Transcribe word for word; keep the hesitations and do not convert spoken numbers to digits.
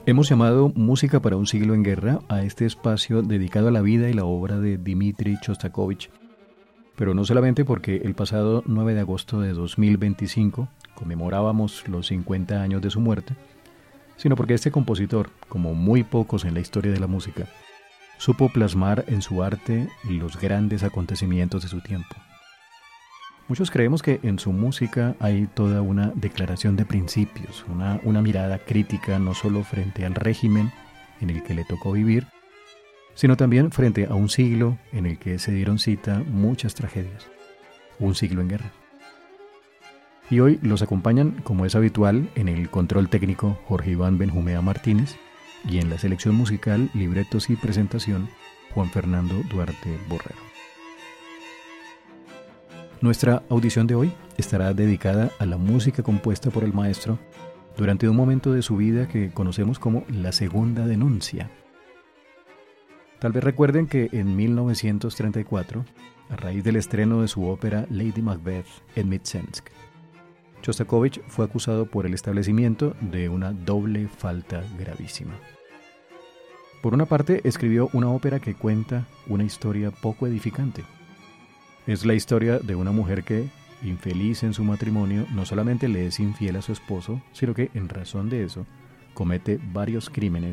Hemos llamado Música para un siglo en guerra a este espacio dedicado a la vida y la obra de Dmitri Shostakovich, pero no solamente porque el pasado nueve de agosto de dos mil veinticinco conmemorábamos los cincuenta años de su muerte, sino porque este compositor, como muy pocos en la historia de la música, supo plasmar en su arte los grandes acontecimientos de su tiempo. Muchos creemos que en su música hay toda una declaración de principios, una, una mirada crítica no solo frente al régimen en el que le tocó vivir, sino también frente a un siglo en el que se dieron cita muchas tragedias, un siglo en guerra. Y hoy los acompañan, como es habitual, en el control técnico Jorge Iván Benjumea Martínez y en la selección musical, libretos y presentación Juan Fernando Duarte Borrero. Nuestra audición de hoy estará dedicada a la música compuesta por el maestro durante un momento de su vida que conocemos como la Segunda Denuncia. Tal vez recuerden que en mil novecientos treinta y cuatro, a raíz del estreno de su ópera Lady Macbeth en Mtsensk, Shostakovich fue acusado por el establecimiento de una doble falta gravísima. Por una parte, escribió una ópera que cuenta una historia poco edificante. Es la historia de una mujer que, infeliz en su matrimonio, no solamente le es infiel a su esposo, sino que, en razón de eso, comete varios crímenes